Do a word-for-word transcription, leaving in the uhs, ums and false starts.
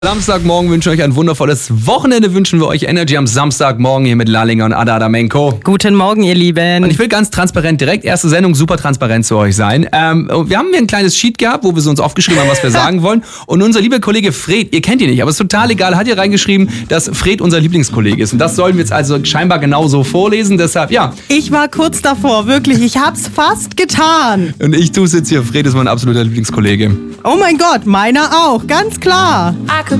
Samstagmorgen wünschen wir euch ein wundervolles Wochenende, wünschen wir euch Energy am Samstagmorgen hier mit Lalinger und Ada Adamenko. Guten Morgen, ihr Lieben. Und ich will ganz transparent, direkt erste Sendung, super transparent zu euch sein. Ähm, wir haben hier ein kleines Sheet gehabt, wo wir so uns aufgeschrieben haben, was wir sagen wollen. Und unser lieber Kollege Fred, ihr kennt ihn nicht, aber ist total egal, hat hier reingeschrieben, dass Fred unser Lieblingskollege ist. Und das sollen wir jetzt also scheinbar genauso vorlesen, deshalb, ja. Ich war kurz davor, wirklich, ich hab's fast getan. Und ich tue es jetzt hier, Fred ist mein absoluter Lieblingskollege. Oh mein Gott, meiner auch, ganz klar. I